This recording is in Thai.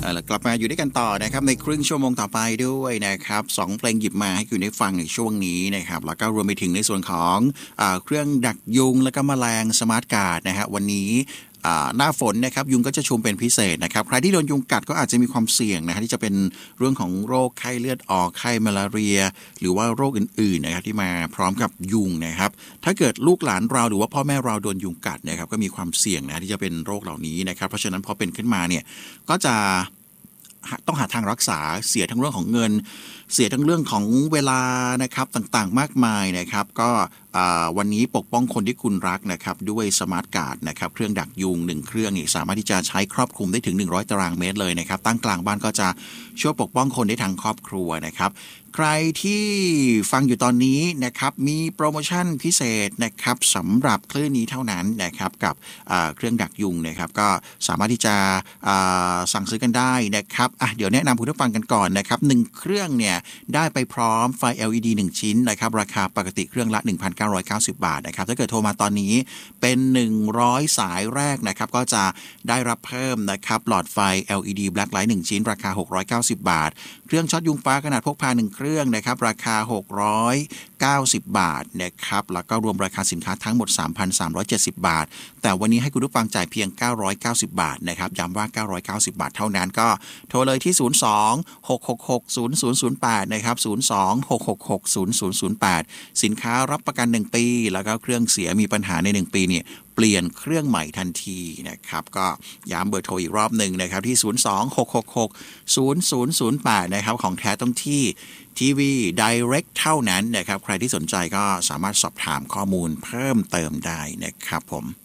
กลับมาอยู่ด้วยกันต่อนะครับในครึ่งชั่วโมงต่อไปด้วยนะครับ2เพลงหยิบมาให้คุณได้ฟังในช่วงนี้นะครับแล้วก็รวมไปถึงในส่วนของเครื่องดักยุงแล้วก็แมลงสมาร์ทการ์ดนะฮะวันนี้หน้าฝนนะครับยุงก็จะชุมเป็นพิเศษนะครับใครที่โดนยุงกัดก็อาจจะมีความเสี่ยงนะฮะที่จะเป็นเรื่องของโรคไข้เลือดออกไข้มาลาเรียหรือว่าโรคอื่นๆนะครับที่มาพร้อมกับยุงนะครับถ้าเกิดลูกหลานเราหรือว่าพ่อแม่เราโดนยุงกัดนะครับก็มีความเสี่ยงนะที่จะเป็นโรคเหล่านี้นะครับเพราะฉะนั้นพอเป็นขึ้นมาเนี่ยก็จะต้องหาทางรักษาเสียทั้งเรื่องของเงินเสียทั้งเรื่องของเวลานะครับต่างๆมากมายนะครับก็วันนี้ปกป้องคนที่คุณรักนะครับด้วยสมาร์ทการ์ดนะครับเครื่องดักยุง1เครื่องนี่สามารถที่จะใช้ครอบคลุมได้ถึง100ตารางเมตรเลยนะครับตั้งกลางบ้านก็จะช่วยปกป้องคนได้ทั้งครอบครัวนะครับใครที่ฟังอยู่ตอนนี้นะครับมีโปรโมชั่นพิเศษนะครับสำหรับคลื่นนี้เท่านั้นนะครับกับเครื่องดักยุงนะครับก็สามารถที่จะสั่งซื้อกันได้นะครับเดี๋ยวแนะนำคุณผู้ฟังกันก่อนนะครับ1เครื่องเนี่ยได้ไปพร้อมไฟ LED 1ชิ้นนะครับราคาปกติเครื่องละ 1,990 บาทนะครับถ้าเกิดโทรมาตอนนี้เป็น100สายแรกนะครับก็จะได้รับเพิ่มนะครับหลอดไฟ LED Blacklight 1ชิ้นราคา690บาทเครื่องช็อตยุงฟ้าขนาดพกพา1เครื่องนะครับราคา690บาทนะครับแล้วก็รวมราคาสินค้าทั้งหมด 3,370 บาทแต่วันนี้ให้คุณผู้ฟังจ่ายเพียง990บาทนะครับย้ำว่า990บาทเท่านั้นก็โทรเลยที่02-666-0008นะครับ02-666-0008สินค้ารับประกัน1ปีแล้วก็เครื่องเสียมีปัญหาใน1ปีเนี่ยเปลี่ยนเครื่องใหม่ทันทีนะครับก็ย้ำเบอร์โทรอีกรอบหนึ่งนะครับที่02-666-0008นะครับของแท้ต้องที่ทีวี Direct เท่านั้นนะครับใครที่สนใจก็สามารถสอบถามข้อมูลเพิ่มเติมได้นะครับผม